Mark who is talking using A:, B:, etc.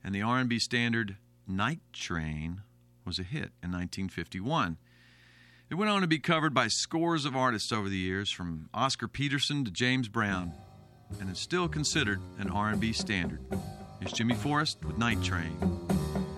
A: and the R&B standard Night Train was a hit in 1951. It went on to be covered by scores of artists over the years, from Oscar Peterson to James Brown, and is still considered an R&B standard. Here's Jimmy Forrest with Night Train.